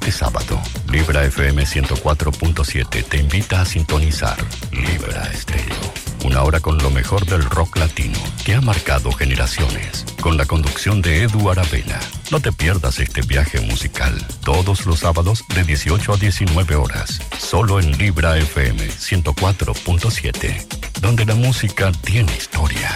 Este sábado, Libra FM 104.7 te invita a sintonizar Libra Estéreo. Una hora con lo mejor del rock latino que ha marcado generaciones. Con la conducción de Edu Aravena. No te pierdas este viaje musical. Todos los sábados de 18 a 19 horas. Solo en Libra FM 104.7. Donde la música tiene historia.